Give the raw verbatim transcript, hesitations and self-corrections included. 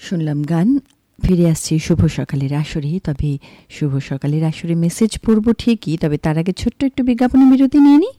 শুনলাম গান। ফিরে আসছি শুভ সকালের আসরে। তবে শুভ সকালের আসরে মেসেজ পড়ব ঠিকই, তবে তার আগে ছোট্ট একটু বিজ্ঞাপন বিরতি নিয়ে নিই।